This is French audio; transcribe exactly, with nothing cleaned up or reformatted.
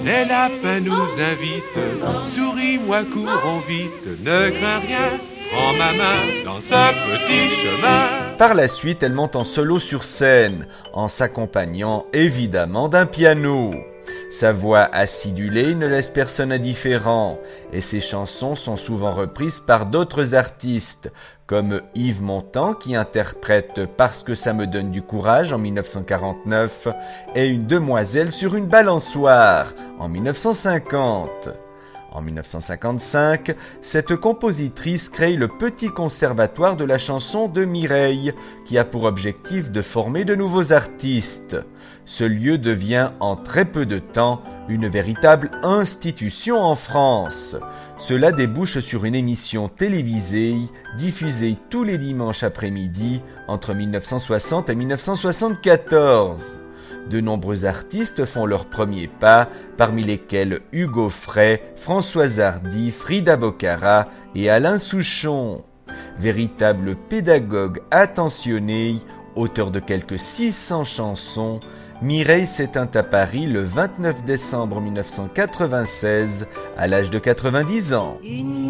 Les lapins nous invitent, souris-moi, courons vite, ne crains rien, prends ma main dans ce petit chemin. Par la suite, elle monte en solo sur scène, en s'accompagnant évidemment d'un piano. Sa voix acidulée ne laisse personne indifférent, et ses chansons sont souvent reprises par d'autres artistes, comme Yves Montand qui interprète « Parce que ça me donne du courage » en dix-neuf cent quarante-neuf, et Une demoiselle sur une balançoire en dix-neuf cent cinquante. En dix-neuf cent cinquante-cinq, cette compositrice crée le Petit Conservatoire de la chanson de Mireille, qui a pour objectif de former de nouveaux artistes. Ce lieu devient en très peu de temps une véritable institution en France. Cela débouche sur une émission télévisée diffusée tous les dimanches après-midi entre dix-neuf cent soixante et dix-neuf cent soixante-quatorze. De nombreux artistes font leurs premiers pas, parmi lesquels Hugo Frey, Françoise Hardy, Frida Bocara et Alain Souchon. Véritable pédagogue attentionné, auteur de quelques six cents chansons, Mireille s'éteint à Paris le vingt-neuf décembre mille neuf cent quatre-vingt-seize à l'âge de quatre-vingt-dix ans.